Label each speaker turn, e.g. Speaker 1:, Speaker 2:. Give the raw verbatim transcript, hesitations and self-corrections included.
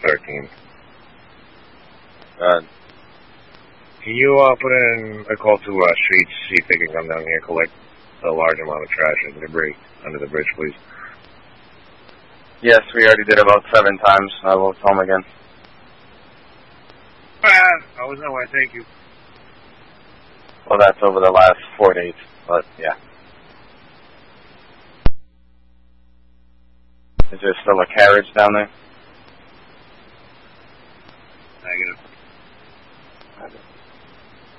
Speaker 1: thirteen.
Speaker 2: Uh,
Speaker 1: Can you uh, put in a call to uh, Streets, see if they can come down here and collect a large amount of trash and debris under the bridge, please?
Speaker 2: yes, we already did about seven times. I will tell them again.
Speaker 1: Ah, I was on way. Thank you.
Speaker 2: Well, that's over the last four days, but yeah. Is there still a carriage down there?